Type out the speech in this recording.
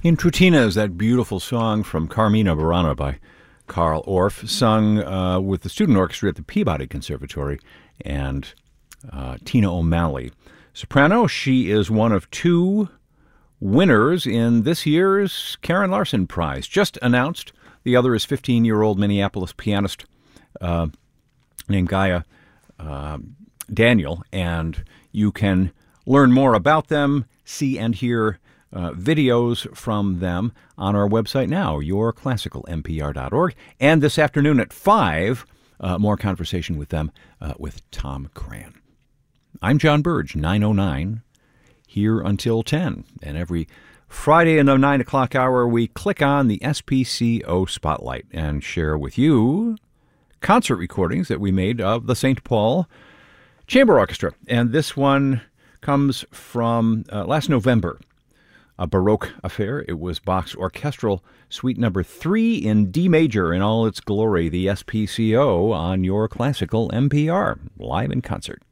In Trutinas, that beautiful song from Carmina Burana by Carl Orff, sung with the student orchestra at the Peabody Conservatory, and Tina O'Malley. Soprano, she is one of two winners in this year's Karen Larson Prize. Just announced. The other is 15-year-old Minneapolis pianist named Gaia Daniel, and you can learn more about them, see and hear videos from them on our website now, yourclassicalmpr.org. And this afternoon at 5, more conversation with them with Tom Cran. I'm John Burge, 9:09, here until 10. And every Friday in the 9 o'clock hour, we click on the SPCO Spotlight and share with you concert recordings that we made of the St. Paul Chamber Orchestra. And this one comes from last November, a Baroque affair. It was Bach's Orchestral Suite Number 3 in D major in all its glory, the SPCO on your classical NPR, live in concert.